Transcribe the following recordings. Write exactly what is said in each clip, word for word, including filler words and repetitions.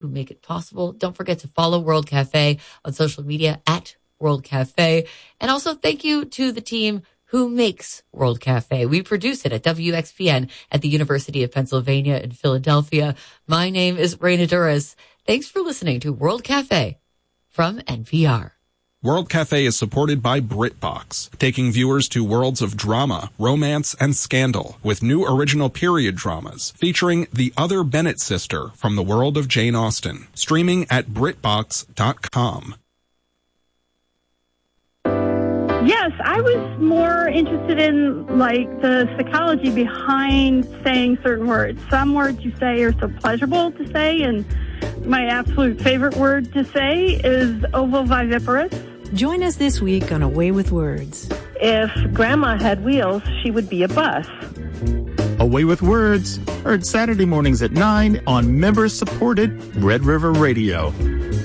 who make it possible. Don't forget to follow World Cafe on social media at World Cafe. And also thank you to the team who makes World Cafe. We produce it at W X P N at the University of Pennsylvania in Philadelphia. My name is Raina Duras. Thanks for listening to World Cafe from N P R. World Cafe is supported by BritBox, taking viewers to worlds of drama, romance, and scandal with new original period dramas featuring the other Bennett sister from the world of Jane Austen. Streaming at Britbox dot com. Yes, I was more interested in, like, the psychology behind saying certain words. Some words you say are so pleasurable to say, and my absolute favorite word to say is ovoviviparous. Join us this week on Away with Words. If Grandma had wheels, she would be a bus. Away with Words, heard Saturday mornings at nine on member-supported Red River Radio.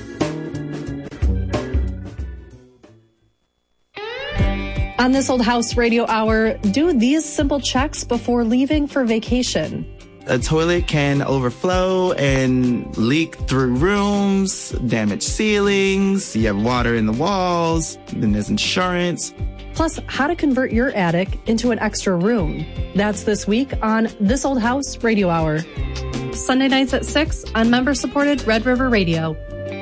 On This Old House Radio Hour, do these simple checks before leaving for vacation. A toilet can overflow and leak through rooms, damage ceilings, you have water in the walls, then there's insurance. Plus, how to convert your attic into an extra room. That's this week on This Old House Radio Hour. Sunday nights at six on member-supported Red River Radio.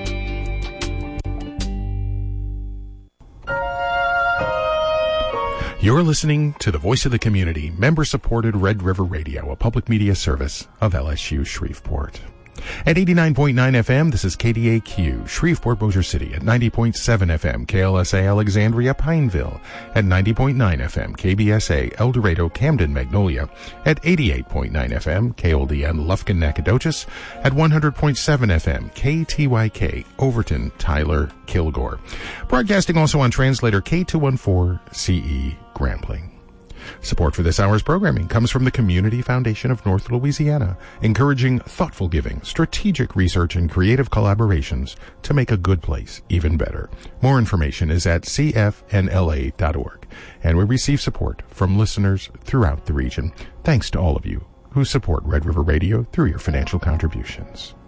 You're listening to the Voice of the Community, member-supported Red River Radio, a public media service of L S U Shreveport. At eighty-nine point nine F M, this is K D A Q, Shreveport, Bossier City. At ninety point seven F M, K L S A Alexandria, Pineville. At ninety point nine F M, K B S A El Dorado, Camden, Magnolia. At eighty-eight point nine F M, K O D N, Lufkin, Nacogdoches. At one hundred point seven F M, K T Y K, Overton, Tyler, Kilgore. Broadcasting also on translator K two fourteen C E, Grambling. Support for this hour's programming comes from the Community Foundation of North Louisiana, encouraging thoughtful giving, strategic research, and creative collaborations to make a good place even better. More information is at C F N L A dot org, and we receive support from listeners throughout the region. Thanks to all of you who support Red River Radio through your financial contributions.